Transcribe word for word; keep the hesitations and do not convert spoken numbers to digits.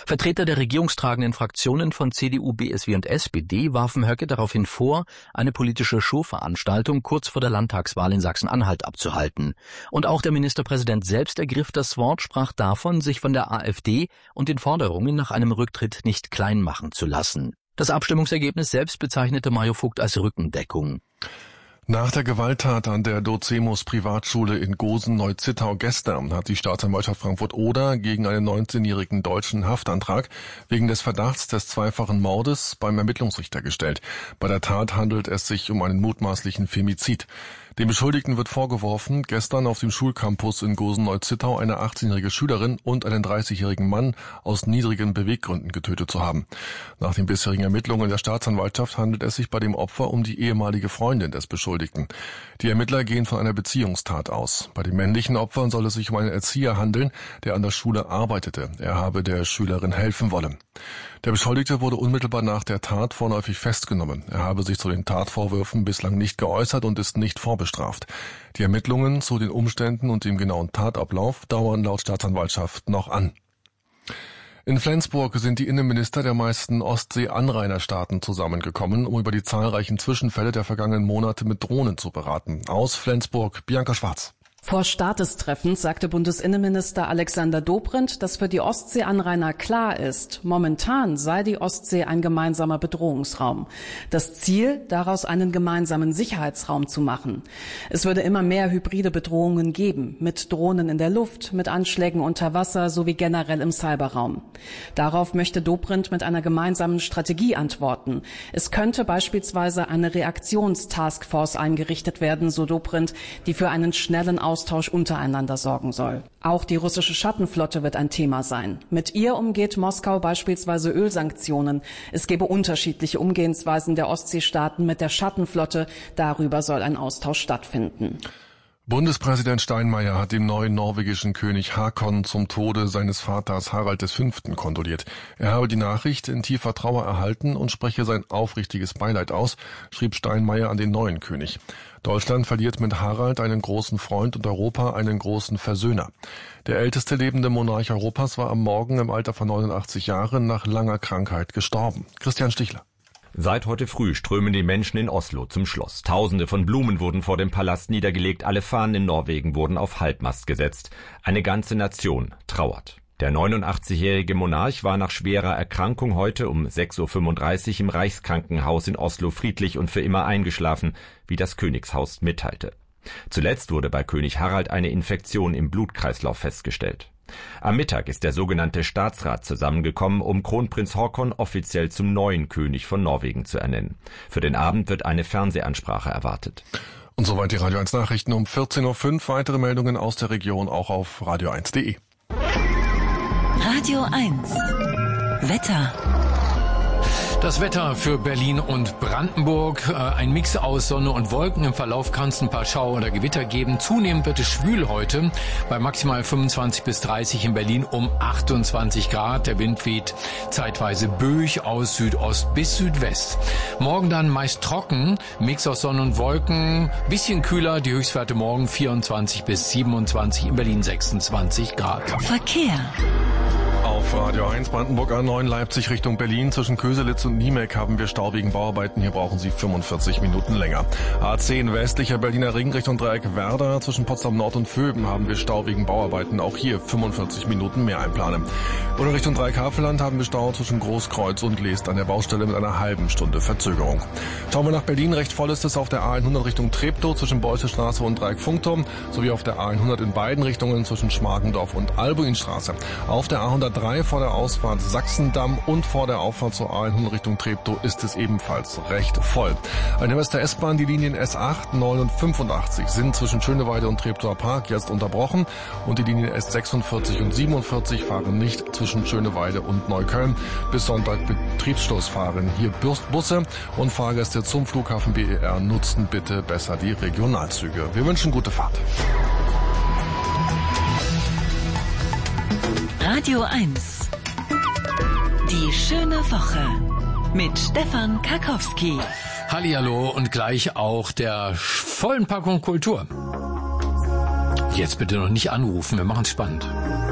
Vertreter der regierungstragenden Fraktionen von C D U, B S W und S P D warfen Höcke daraufhin vor, eine politische Showveranstaltung kurz vor der Landtagswahl in Sachsen-Anhalt abzuhalten. Und auch der Ministerpräsident selbst ergriff das Wort, sprach davon, sich von der AfD und den Forderungen nach einem Rücktritt nicht klein machen zu lassen. Das Abstimmungsergebnis selbst bezeichnete Mario Vogt als Rückendeckung. Nach der Gewalttat an der Docemus Privatschule in Gosen-Neuzittau gestern hat die Staatsanwaltschaft Frankfurt-Oder gegen einen neunzehnjährigen Deutschen Haftantrag wegen des Verdachts des zweifachen Mordes beim Ermittlungsrichter gestellt. Bei der Tat handelt es sich um einen mutmaßlichen Femizid. Dem Beschuldigten wird vorgeworfen, gestern auf dem Schulcampus in Gosen-Neuzittau eine achtzehnjährige Schülerin und einen dreißigjährigen Mann aus niedrigen Beweggründen getötet zu haben. Nach den bisherigen Ermittlungen der Staatsanwaltschaft handelt es sich bei dem Opfer um die ehemalige Freundin des Beschuldigten. Die Ermittler gehen von einer Beziehungstat aus. Bei dem männlichen Opfer soll es sich um einen Erzieher handeln, der an der Schule arbeitete. Er habe der Schülerin helfen wollen. Der Beschuldigte wurde unmittelbar nach der Tat vorläufig festgenommen. Er habe sich zu den Tatvorwürfen bislang nicht geäußert und ist nicht vorbestraft. Die Ermittlungen zu den Umständen und dem genauen Tatablauf dauern laut Staatsanwaltschaft noch an. In Flensburg sind die Innenminister der meisten Ostsee-Anrainerstaaten zusammengekommen, um über die zahlreichen Zwischenfälle der vergangenen Monate mit Drohnen zu beraten. Aus Flensburg, Bianca Schwarz. Vor Start des Treffens sagte Bundesinnenminister Alexander Dobrindt, dass für die Ostseeanrainer klar ist, momentan sei die Ostsee ein gemeinsamer Bedrohungsraum. Das Ziel, daraus einen gemeinsamen Sicherheitsraum zu machen. Es würde immer mehr hybride Bedrohungen geben, mit Drohnen in der Luft, mit Anschlägen unter Wasser sowie generell im Cyberraum. Darauf möchte Dobrindt mit einer gemeinsamen Strategie antworten. Es könnte beispielsweise eine Reaktionstaskforce eingerichtet werden, so Dobrindt, die für einen schnellen Austausch untereinander sorgen soll. Auch die russische Schattenflotte wird ein Thema sein. Mit ihr umgeht Moskau beispielsweise Ölsanktionen. Es gebe unterschiedliche Umgehensweisen der Ostseestaaten mit der Schattenflotte. Darüber soll ein Austausch stattfinden. Bundespräsident Steinmeier hat dem neuen norwegischen König Haakon zum Tode seines Vaters Harald der Fünfte kondoliert. Er habe die Nachricht in tiefer Trauer erhalten und spreche sein aufrichtiges Beileid aus, schrieb Steinmeier an den neuen König. Deutschland verliert mit Harald einen großen Freund und Europa einen großen Versöhner. Der älteste lebende Monarch Europas war am Morgen im Alter von neunundachtzig Jahren nach langer Krankheit gestorben. Christian Stichler. Seit heute früh strömen die Menschen in Oslo zum Schloss. Tausende von Blumen wurden vor dem Palast niedergelegt, alle Fahnen in Norwegen wurden auf Halbmast gesetzt. Eine ganze Nation trauert. Der neunundachtzigjährige Monarch war nach schwerer Erkrankung heute um sechs Uhr fünfunddreißig im Reichskrankenhaus in Oslo friedlich und für immer eingeschlafen, wie das Königshaus mitteilte. Zuletzt wurde bei König Harald eine Infektion im Blutkreislauf festgestellt. Am Mittag ist der sogenannte Staatsrat zusammengekommen, um Kronprinz Haakon offiziell zum neuen König von Norwegen zu ernennen. Für den Abend wird eine Fernsehansprache erwartet. Und soweit die Radio eins Nachrichten um vierzehn Uhr fünf. Weitere Meldungen aus der Region auch auf radio eins punkt de. Radio eins. Wetter. Das Wetter für Berlin und Brandenburg, äh, ein Mix aus Sonne und Wolken. Im Verlauf kann es ein paar Schauer oder Gewitter geben. Zunehmend wird es schwül heute, bei maximal fünfundzwanzig bis dreißig, in Berlin um achtundzwanzig Grad. Der Wind weht zeitweise böig aus Südost bis Südwest. Morgen dann meist trocken, Mix aus Sonne und Wolken, bisschen kühler, die Höchstwerte morgen vierundzwanzig bis siebenundzwanzig, in Berlin sechsundzwanzig Grad. Verkehr. Auf Radio eins Brandenburg A neun Leipzig Richtung Berlin. Zwischen Köselitz und Niemek haben wir Stau wegen Bauarbeiten. Hier brauchen Sie fünfundvierzig Minuten länger. A zehn westlicher Berliner Ring Richtung Dreieck Werder. Zwischen Potsdam Nord und Vöben haben wir Stau wegen Bauarbeiten. Auch hier fünfundvierzig Minuten mehr einplanen. Und in Richtung Dreieck Havelland haben wir Stau zwischen Großkreuz und Leest an der Baustelle mit einer halben Stunde Verzögerung. Schauen wir nach Berlin. Recht voll ist es auf der A hundert Richtung Treptow zwischen Beutzelstraße und Dreieck Funkturm sowie auf der A hundert in beiden Richtungen zwischen Schmargendorf und Albuinstraße. Auf der A hundertdrei vor der Ausfahrt Sachsendamm und vor der Auffahrt zur A hundert Richtung Treptow ist es ebenfalls recht voll. Ein Hinweis der S-Bahn, die Linien S acht, neun und fünfundachtzig sind zwischen Schöneweide und Treptower Park jetzt unterbrochen und die Linien S sechsundvierzig und siebenundvierzig fahren nicht zwischen Schöneweide und Neukölln. Bis Sonntag Betriebsschluss fahren hier Busse und Fahrgäste zum Flughafen B E R nutzen bitte besser die Regionalzüge. Wir wünschen gute Fahrt. Radio eins. Die schöne Woche mit Stefan Karkowski. Hallihallo und gleich auch der vollen Packung Kultur. Jetzt bitte noch nicht anrufen, wir machen es spannend.